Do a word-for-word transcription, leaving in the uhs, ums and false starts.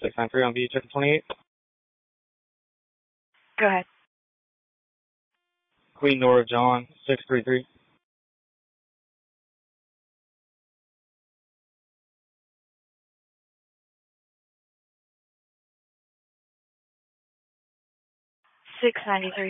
six nine three on V H twenty-eight. Go ahead. Queen Nora John, six three three. six ninety-three.